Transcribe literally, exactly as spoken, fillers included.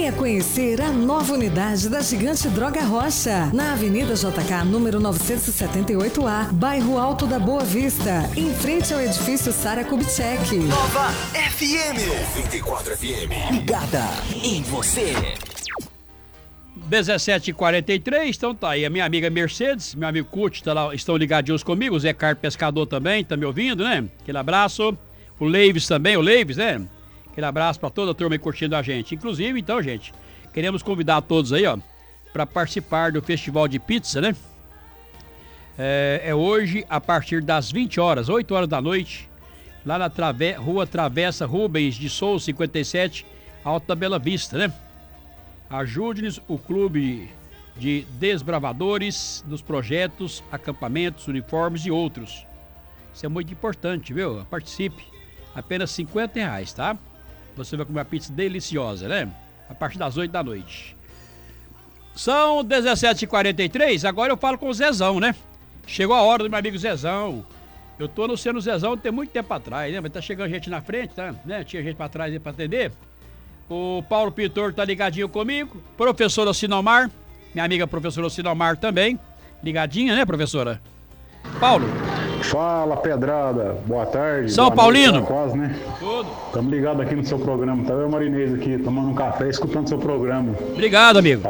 Venha conhecer a nova unidade da Gigante Droga Rocha, na Avenida J K, número novecentos e setenta e oito A, bairro Alto da Boa Vista, em frente ao edifício Sara Kubitschek. Nova F M noventa e quatro F M, ligada em você. dezessete e quarenta e três, então tá aí a minha amiga Mercedes, meu amigo Curti, tá lá, estão ligadinhos comigo, o Zé Carlos Pescador também, tá me ouvindo, né? Aquele abraço. O Leives também, o Leives, né? Aquele abraço pra toda a turma aí curtindo a gente. Inclusive, então, gente, queremos convidar todos aí, ó, pra participar do Festival de Pizza, né? É, é hoje, a partir das vinte horas, oito horas da noite, lá na trave... Rua Travessa Rubens de Souza, cinquenta e sete, Alto da Bela Vista, né? Ajude-nos o Clube de Desbravadores dos projetos, acampamentos, uniformes e outros. Isso é muito importante, viu? Participe. Apenas cinquenta reais, tá? Você vai comer uma pizza deliciosa, né? A partir das oito da noite. São dezessete e quarenta e três, agora eu falo com o Zezão, né? Chegou a hora do meu amigo Zezão. Eu tô anunciando o Zezão tem muito tempo atrás, né? Mas tá chegando gente na frente, tá? Né? Tinha gente pra trás aí pra atender. O Paulo Pintor tá ligadinho comigo. Professora Sinomar, minha amiga professora Sinomar também. Ligadinha, né, professora? Paulo. Fala, Pedrada. Boa tarde. São Boa Paulino. Noite, quase, né? Tudo. Estamos ligados aqui no seu programa. Tá eu e o Marinês aqui, tomando um café, escutando seu programa. Obrigado, amigo.